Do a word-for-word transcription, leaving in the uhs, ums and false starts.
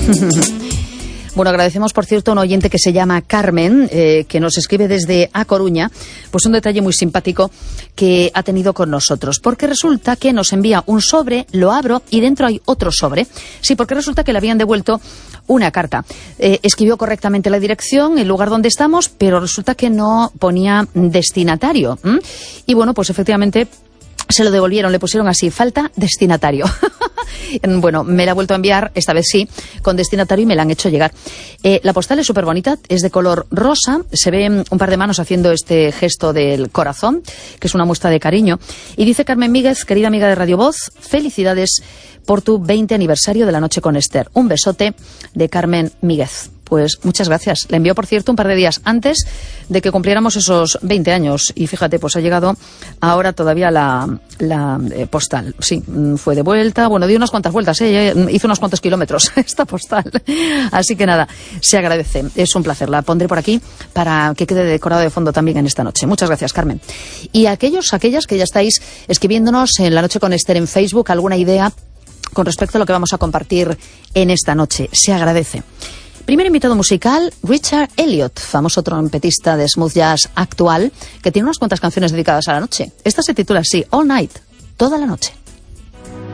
Bueno, agradecemos, por cierto, a un oyente que se llama Carmen, eh, que nos escribe desde A Coruña, pues un detalle muy simpático que ha tenido con nosotros, porque resulta que nos envía un sobre, lo abro y dentro hay otro sobre. Sí, porque resulta que le habían devuelto una carta. Eh, escribió correctamente la dirección, el lugar donde estamos, pero resulta que no ponía destinatario. ¿Mm? Y bueno, pues efectivamente se lo devolvieron, le pusieron así, falta destinatario. Bueno, me la ha vuelto a enviar, esta vez sí, con destinatario y me la han hecho llegar. Eh, la postal es súper bonita, es de color rosa, se ve un par de manos haciendo este gesto del corazón, que es una muestra de cariño. Y dice Carmen Míguez, querida amiga de Radio Voz, felicidades por tu veinte aniversario de La Noche con Esther. Un besote de Carmen Míguez. Pues muchas gracias. La envió, por cierto, un par de días antes de que cumpliéramos esos veinte años. Y fíjate, pues ha llegado ahora todavía la, la eh, postal. Sí, fue de vuelta. Bueno, dio unas cuantas vueltas, ¿eh? Hizo unos cuantos kilómetros esta postal. Así que nada, se agradece. Es un placer. La pondré por aquí para que quede decorado de fondo también en esta noche. Muchas gracias, Carmen. Y a aquellos, aquellas que ya estáis escribiéndonos en La Noche con Esther en Facebook, alguna idea con respecto a lo que vamos a compartir en esta noche. Se agradece. Primer invitado musical, Richard Elliott, famoso trompetista de smooth jazz actual, que tiene unas cuantas canciones dedicadas a la noche. Esta se titula así, All Night, toda la noche.